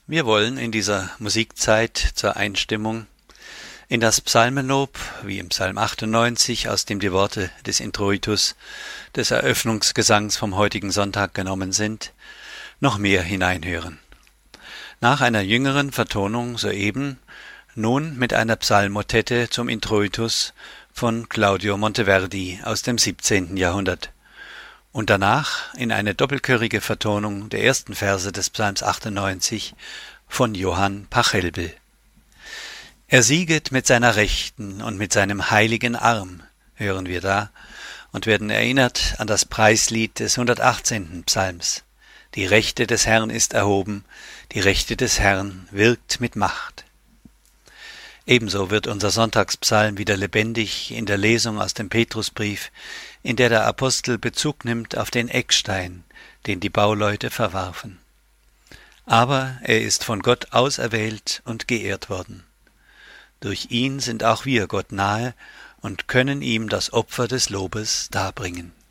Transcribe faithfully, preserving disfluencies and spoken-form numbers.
Wir wollen in dieser Musikzeit zur Einstimmung in das Psalmenlob, wie im Psalm achtundneunzig, aus dem die Worte des Introitus, des Eröffnungsgesangs vom heutigen Sonntag genommen sind, noch mehr hineinhören. Nach einer jüngeren Vertonung soeben nun mit einer Psalmmotette zum Introitus von Claudio Monteverdi aus dem siebzehnten Jahrhundert und danach in eine doppelchörige Vertonung der ersten Verse des Psalms achtundneunzig von Johann Pachelbel. Er sieget mit seiner Rechten und mit seinem heiligen Arm, hören wir da, und werden erinnert an das Preislied des hundertachtzehnten Psalms. Die Rechte des Herrn ist erhoben, die Rechte des Herrn wirkt mit Macht. Ebenso wird unser Sonntagspsalm wieder lebendig in der Lesung aus dem Petrusbrief, in der der Apostel Bezug nimmt auf den Eckstein, den die Bauleute verwarfen. Aber er ist von Gott auserwählt und geehrt worden. Durch ihn sind auch wir Gott nahe und können ihm das Opfer des Lobes darbringen.